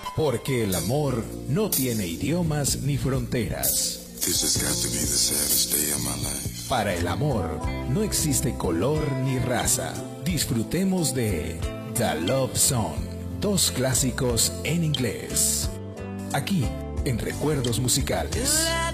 Porque el amor no tiene idiomas ni fronteras. This has got to be the saddest day of my life. Para el amor no existe color ni raza. Disfrutemos de The Love Song, 2 clásicos en inglés. Aquí, en Recuerdos Musicales.